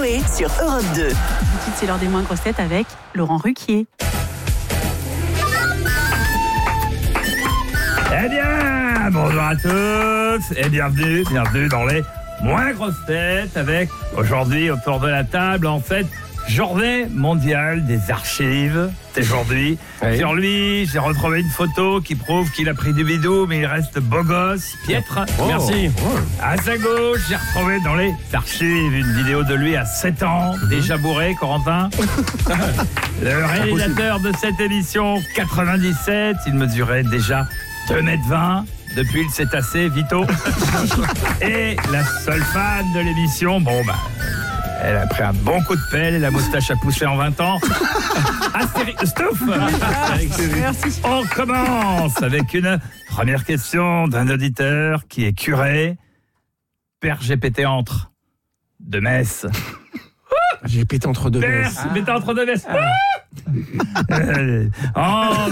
Coé sur Europe 2. Tout de suite, c'est l'heure des moins grosses têtes avec Laurent Ruquier. Eh bien, bonjour à tous et bienvenue dans les moins grosses têtes avec aujourd'hui autour de la table, en fait, journée mondiale des archives. C'est aujourd'hui. Oui. Sur lui, j'ai retrouvé une photo qui prouve qu'il a pris du bidou, mais il reste beau gosse, piètre. Oh, merci. Oh. À sa gauche, j'ai retrouvé dans les archives une vidéo de lui à 7 ans, déjà bourré, Corentin. Le réalisateur de cette émission, 97, il mesurait déjà 2,20 m. Depuis le cétacé, Vito. Et la seule fan de l'émission, elle a pris un bon coup de pelle et la moustache a poussé en 20 ans. Stouff. Merci. On commence avec une première question d'un auditeur qui est curé. Père GPT entre de Metz. J'ai pété entre deux messes. Pété entre deux messes. En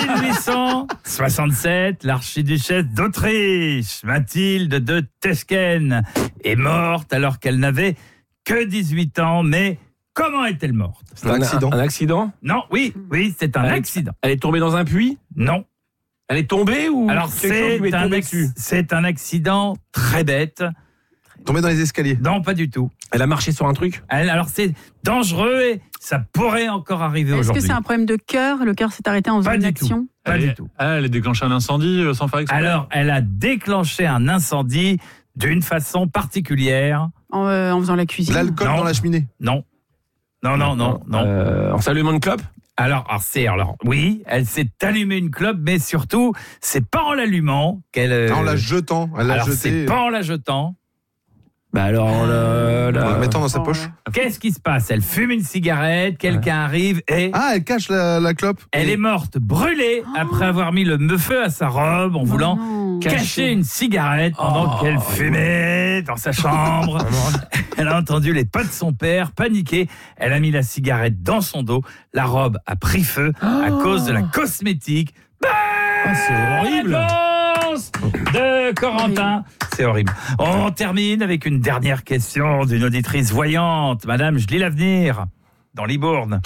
1867, l'archiduchesse d'Autriche, Mathilde de Teschen, est morte alors qu'elle n'avait que 18 ans. Mais comment est-elle morte? C'est un accident. Un accident? Non, oui, c'est un accident. Elle est tombée dans un puits? Non. Elle est tombée ou alors c'est un accident très bête. Tombée dans les escaliers? Non, pas du tout. Elle a marché sur un truc? Alors c'est dangereux et ça pourrait encore arriver aujourd'hui. Est-ce que c'est un problème de cœur? Le cœur s'est arrêté en faisant une action? Pas du tout. Elle a déclenché un incendie sans faire exprès? Alors, elle a déclenché un incendie d'une façon particulière. En faisant la cuisine? L'alcool dans la cheminée? Non. Non. En s'allumant une clope? Alors, oui, elle s'est allumée une clope, mais surtout, c'est pas en l'allumant qu'elle... En la jetant. C'est pas en la jetant. Alors, en la mettant dans sa poche. Qu'est-ce qui se passe? Elle fume une cigarette, quelqu'un arrive et... elle cache la clope. Elle est morte brûlée après avoir mis le feu à sa robe en voulant cacher une cigarette pendant qu'elle fumait dans sa chambre. Elle a entendu les pas de son père paniquer. Elle a mis la cigarette dans son dos. La robe a pris feu à cause de la cosmétique. C'est horrible. De Corentin. C'est horrible. On termine avec une dernière question d'une auditrice voyante. Madame, je lis l'avenir. Dans Libourne.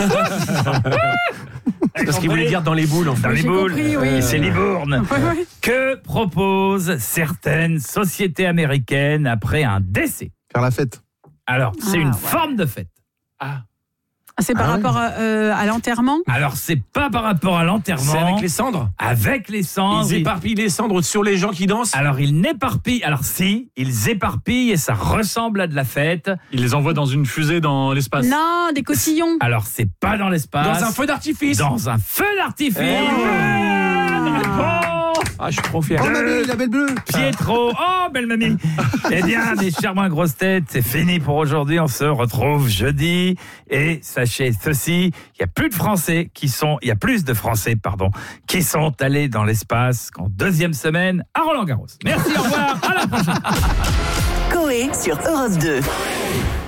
C'est ce qu'il voulait dire dans les boules. En fait. Dans les boules. Compris, oui. C'est Libourne. Oui. Que proposent certaines sociétés américaines après un décès? Faire la fête. Alors, c'est une forme de fête. C'est par rapport à l'enterrement? Alors, c'est pas par rapport à l'enterrement. C'est avec les cendres? Avec les cendres. Ils éparpillent les cendres sur les gens qui dansent? Alors, ils éparpillent et ça ressemble à de la fête. Ils les envoient dans une fusée dans l'espace? Non, des cotillons. Alors, c'est pas dans l'espace. Dans un feu d'artifice? Dans un feu d'artifice. Je suis trop fier. Oh mamie, la belle bleue. Pietro, belle mamie. Eh bien, mes chers moins grosses têtes, c'est fini pour aujourd'hui. On se retrouve jeudi. Et sachez ceci, il y a plus de Français qui sont allés dans l'espace qu'en deuxième semaine à Roland-Garros. Merci, au revoir, à la prochaine. Coé sur Europe 2.